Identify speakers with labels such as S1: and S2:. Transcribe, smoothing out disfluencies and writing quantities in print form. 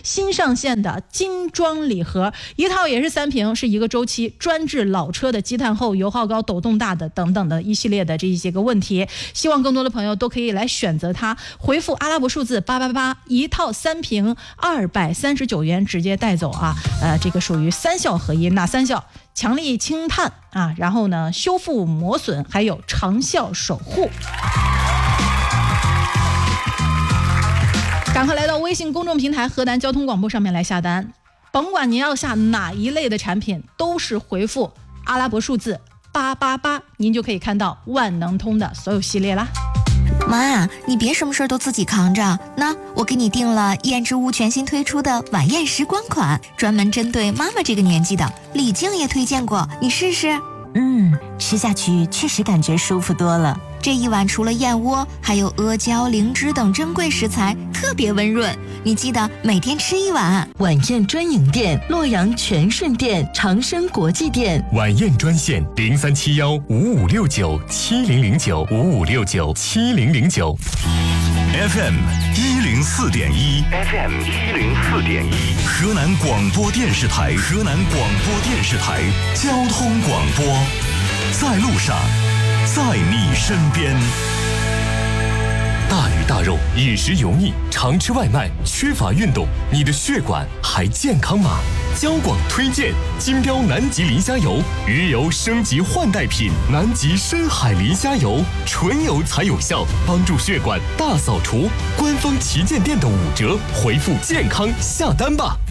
S1: 新上线的精装礼盒，一套也是3瓶，是一个周期，专治老车的积碳厚、油耗高、抖动大的等等的一系列的这一些个问题。希望更多的朋友都可以来选择它，回复阿拉伯数字888，一套3瓶239元直接带走啊。这个属于3效合一，哪3效？强力清碳啊，然后呢修复磨损，还有长效守护。赶快来到微信公众平台河南交通广播上面来下单，甭管您要下哪一类的产品，都是回复阿拉伯数字888，您就可以看到万能通的所有系列啦。
S2: 妈，你别什么事都自己扛着，那我给你订了燕之屋全新推出的晚宴时光款，专门针对妈妈这个年纪的，李静也推荐过，你试试。
S3: 吃下去确实感觉舒服多了。
S2: 这一碗除了燕窝，还有阿胶、灵芝等珍贵食材，特别温润。你记得每天吃1碗。
S3: 晚宴专营店：洛阳全顺店、长生国际店。
S4: 晚宴专线03715569700955697009。FM 104.1 ，FM 104.1，河南广播电视台，河南广播电视台交通广播，在路上，在你身边。大鱼大肉，饮食油腻，常吃外卖，缺乏运动，你的血管还健康吗？交广推荐金标南极磷虾油，鱼油升级换代品，南极深海磷虾油，纯油才有效，帮助血管大扫除。官方旗舰店的5折，回复健康下单吧。